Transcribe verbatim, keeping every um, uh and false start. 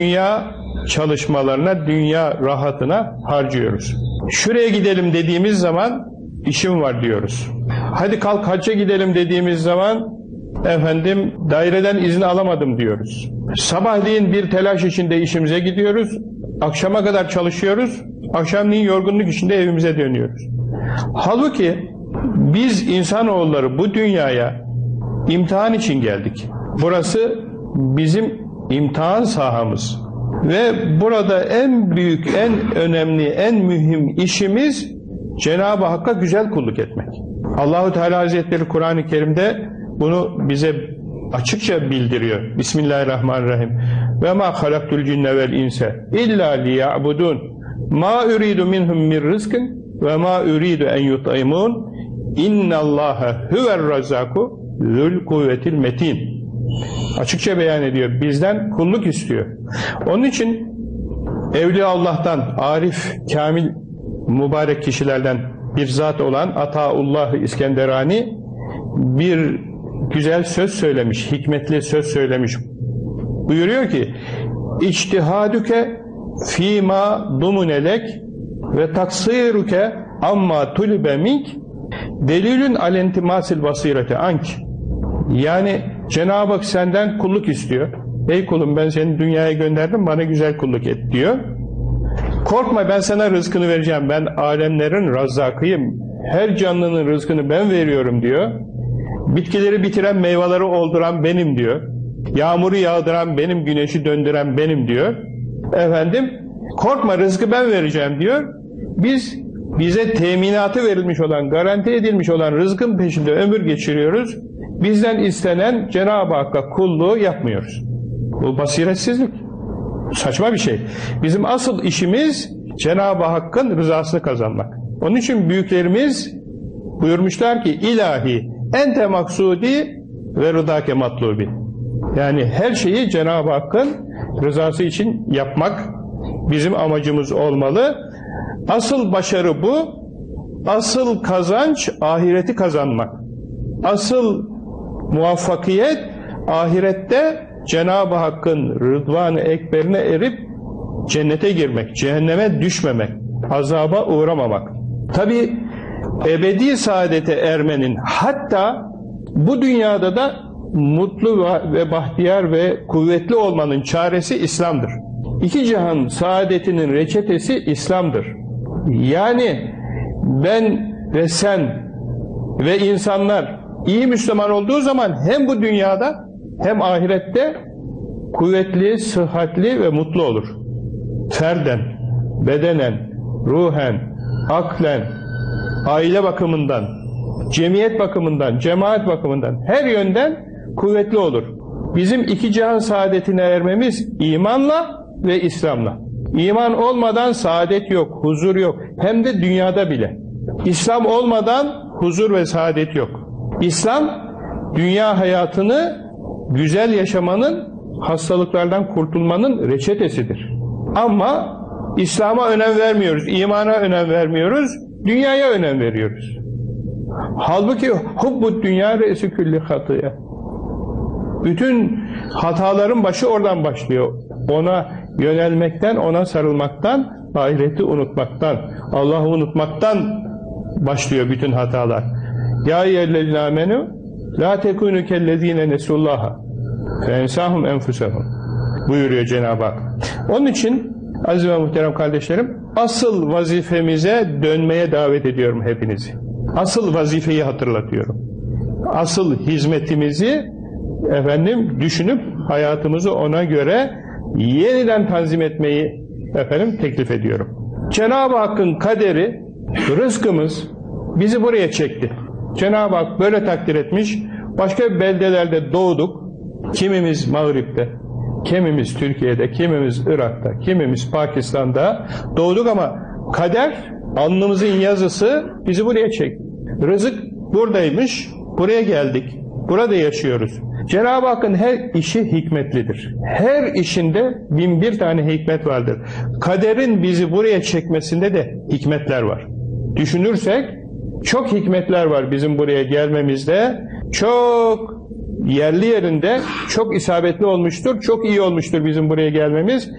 dünya çalışmalarına, dünya rahatına harcıyoruz. Şuraya gidelim dediğimiz zaman işim var diyoruz. Hadi kalk hacca gidelim dediğimiz zaman efendim daireden izin alamadım diyoruz. Sabahleyin bir telaş içinde işimize gidiyoruz. Akşama kadar çalışıyoruz. Akşamleyin yorgunluk içinde evimize dönüyoruz. Halbuki biz insanoğulları bu dünyaya imtihan için geldik. Burası bizim imtihan sahamız. Ve burada en büyük, en önemli, en mühim işimiz Cenab-ı Hakk'a güzel kulluk etmek. Allahu Teala Hazretleri Kur'an-ı Kerim'de bunu bize açıkça bildiriyor. Bismillahirrahmanirrahim. Ve ma halaktul cinne vel inse illa liya'budun ma uridu minhum min rizkin ve ma uridu en yut'imun innallaha huver razzaku zul kuvvetil metin. Açıkça beyan ediyor. Bizden kulluk istiyor. Onun için Evliya Allah'tan, arif, kamil, mübarek kişilerden bir zat olan Ataullah İskenderani bir güzel söz söylemiş, hikmetli söz söylemiş. Buyuruyor ki: İçtihadüke fîmâ dumunelek ve taksiruke amma tulibe mink delilün alentimasil basirete ank. Yani Cenab-ı Hak senden kulluk istiyor. Ey kulum, ben seni dünyaya gönderdim, bana güzel kulluk et diyor. Korkma, ben sana rızkını vereceğim. Ben alemlerin razzakıyım. Her canlının rızkını ben veriyorum diyor. Bitkileri bitiren, meyveleri olduran benim diyor. Yağmuru yağdıran benim, güneşi döndüren benim diyor. Efendim, korkma, rızkı ben vereceğim diyor. Biz bize teminatı verilmiş olan, garanti edilmiş olan rızkın peşinde ömür geçiriyoruz. Bizden istenen Cenab-ı Hakk'a kulluğu yapmıyoruz. Bu basiretsizlik. Saçma bir şey. Bizim asıl işimiz Cenab-ı Hakk'ın rızasını kazanmak. Onun için büyüklerimiz buyurmuşlar ki: ilahi ente maksudi ve rıdake matlubi. Yani her şeyi Cenab-ı Hakk'ın rızası için yapmak bizim amacımız olmalı. Asıl başarı bu. Asıl kazanç ahireti kazanmak. Asıl muvaffakiyet ahirette Cenab-ı Hakk'ın rıdvan-ı ekberine erip cennete girmek, cehenneme düşmemek, azaba uğramamak. Tabi ebedi saadete ermenin, hatta bu dünyada da mutlu ve bahtiyar ve kuvvetli olmanın çaresi İslam'dır. İki cihan saadetinin reçetesi İslam'dır. Yani ben ve sen ve insanlar iyi Müslüman olduğu zaman hem bu dünyada hem ahirette kuvvetli, sıhhatli ve mutlu olur. Ferden, bedenen, ruhen, aklen, aile bakımından, cemiyet bakımından, cemaat bakımından her yönden kuvvetli olur. Bizim iki cihan saadetine ermemiz imanla ve İslam'la. İman olmadan saadet yok, huzur yok. Hem de dünyada bile. İslam olmadan huzur ve saadet yok. İslam, dünya hayatını güzel yaşamanın, hastalıklardan kurtulmanın reçetesidir. Ama İslam'a önem vermiyoruz, imana önem vermiyoruz, dünyaya önem veriyoruz. Halbuki hubbud dünya re'si külli hatıya. Bütün hataların başı oradan başlıyor. Ona yönelmekten, ona sarılmaktan, ahireti unutmaktan, Allah'ı unutmaktan başlıyor bütün hatalar. Ya eyyühellezine amenu la tekunu kellezine nesullaha fe ensahum enfusahum buyuruyor Cenab-ı Hak. Onun için aziz ve muhterem kardeşlerim, asıl vazifemize dönmeye davet ediyorum hepinizi. Asıl vazifeyi hatırlatıyorum. Asıl hizmetimizi efendim düşünüp hayatımızı ona göre yeniden tanzim etmeyi efendim teklif ediyorum. Cenab-ı Hakk'ın kaderi, rızkımız bizi buraya çekti. Cenab-ı Hak böyle takdir etmiş. Başka beldelerde doğduk. Kimimiz Mağrib'de, kimimiz Türkiye'de, kimimiz Irak'ta, kimimiz Pakistan'da doğduk ama kader, alnımızın yazısı bizi buraya çekti. Rızık buradaymış, buraya geldik. Burada yaşıyoruz. Cenab-ı Hakk'ın her işi hikmetlidir. Her işinde bin bir tane hikmet vardır. Kaderin bizi buraya çekmesinde de hikmetler var. Düşünürsek çok hikmetler var bizim buraya gelmemizde. Çok yerli yerinde çok isabetli olmuştur, çok iyi olmuştur bizim buraya gelmemiz.